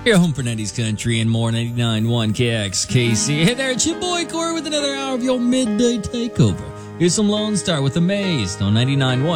Your home for 90s country and more. 99.1 KXKC. Hey there, it's your boy Corey with another hour of your midday takeover. Here's some Lone Star with Amazed on 99.1